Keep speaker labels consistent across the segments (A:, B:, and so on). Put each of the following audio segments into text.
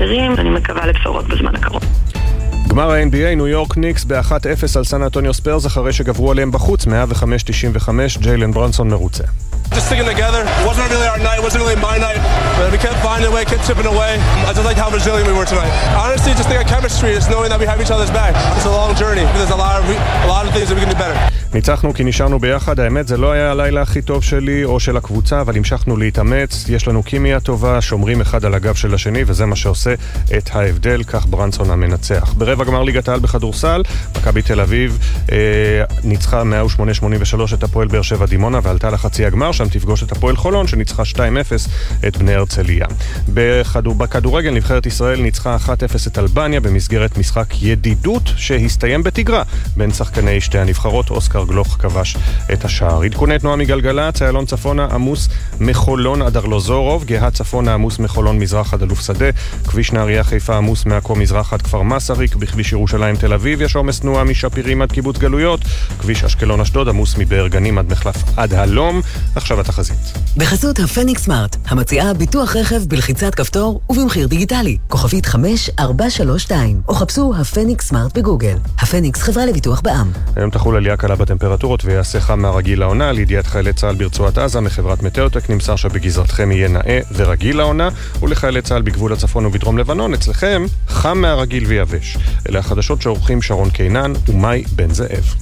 A: אחרים, אני מקווה לבשורות בזמן הקרוב.
B: גמר ה-NBA, ניו יורק ניקס ב-1-0 על סן אנטוניו ספרס אחרי שגברו עליהם בחוץ 105-95, ג'יילן ברנסון מרוצה.
C: Just sticking together. It wasn't really our night. It wasn't really my night. But we kept finding a way, kept chipping away. I just like how resilient we were tonight. Honestly, just think of chemistry is knowing that we have each other's back. It's a long journey. There's a lot of things that we can do better.
B: ניצחנו כי נשארנו ביחד. האמת, זה לא היה הלילה הכי טוב שלי או של הקבוצה, אבל המשכנו להתאמץ. יש לנו כימיה טובה, שומרים אחד על הגב של השני, וזה מה שעושה את ההבדל. כך ברנסון המנצח. ברבע גמר ליגת העל בכדורסל, מכבי תל אביב ניצחה 108-83 את הפועל באר שבע דימונה, ועלתה לחצי הגמר, שם תפגוש את הפועל חולון שניצחה 2-0 את בני הרצליה. בכדורגל נבחרת ישראל ניצחה 1-0 את אלבניה במסגרת משחק ידידות שהסתיים בתגרה בין שחקני שתי הנבחרות. אוסקר גלוך כבש את השער. עדכוני תנועה מגלגלצ, איילון צפונה עמוס מחולון עד ארלוזורוב, גהת צפונה עמוס מחולון מזרח עד אלוף שדה, כביש נהריה חיפה עמוס מעכו מזרח עד כפר מסריק, בכביש ירושלים תל אביב יש עומס תנועה משפירים עד קיבוץ גלויות, כביש אשקלון אשדוד עמוס מבאר גנים עד מחלף עד הלום. עכשיו התחזית.
D: בחסות הפניקס סמארט, המציעה ביטוח רכב בלחיצת כפתור ובמחיר דיגיטלי, כוכבית 5432, או חפשו הפניקס סמארט בגוגל. הפניקס חברה לביטוח בע"מ.
B: היום תחול עלייה קלה בטמפרטורות ויעשה חם מהרגיל לעונה. לידיעת חיילי צה"ל ברצועת עזה מחברת מטאוטק נמסר שבגזרתכם יהיה נאה ורגיל לעונה, ולחיילי צה"ל בגבול הצפון ובדרום לבנון אצלכם חם מהרגיל ויבש. אלה החדשות שעורכים שרון קינן ומאי בן זאב.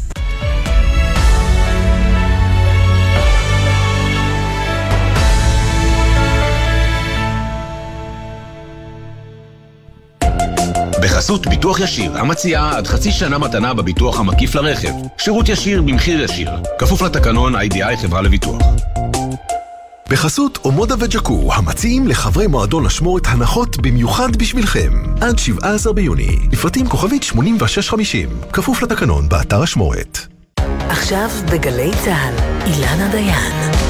E: בחסות ביטוח ישיר, המציעה עד חצי שנה מתנה בביטוח המקיף לרכב. שירות ישיר במחיר ישיר. כפוף לתקנון IDI חברה לביטוח.
F: בחסות אומודה וג'קו, המציעים לחברי מועדון אשמורת הנחות במיוחד בשבילכם. עד 17 ביוני. לפרטים כוכבית 8650. כפוף לתקנון באתר אשמורת.
D: עכשיו בגלי צהל, אילנה דיין.